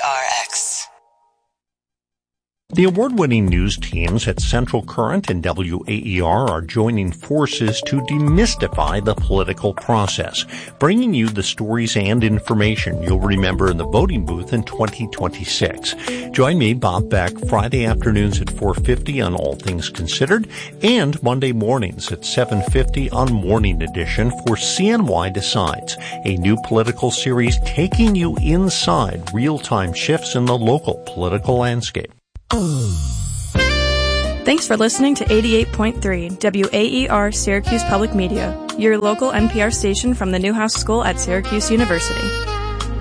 KPRX. The award-winning news teams at Central Current and WAER are joining forces to demystify the political process, bringing you the stories and information you'll remember in the voting booth in 2026. Join me, Bob Beck, Friday afternoons at 4:50 on All Things Considered, and Monday mornings at 7:50 on Morning Edition for CNY Decides, a new political series taking you inside real-time shifts in the local political landscape. Thanks for listening to 88.3 WAER Syracuse Public Media, your local NPR station from the Newhouse School at Syracuse University.